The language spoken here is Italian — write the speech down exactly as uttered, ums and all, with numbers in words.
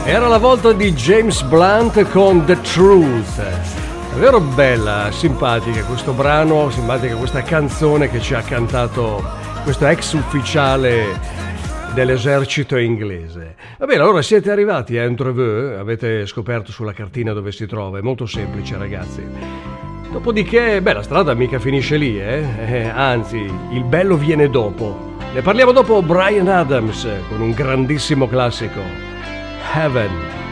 Era la volta di James Blunt con The Truth. Davvero bella, simpatica questo brano, simpatica questa canzone che ci ha cantato questo ex ufficiale dell'esercito inglese. Va bene, allora siete arrivati a Entreveux, avete scoperto sulla cartina dove si trova, è molto semplice ragazzi. Dopodiché, beh, la strada mica finisce lì, eh? eh anzi, il bello viene dopo. Ne parliamo dopo Bryan Adams con un grandissimo classico, Heaven.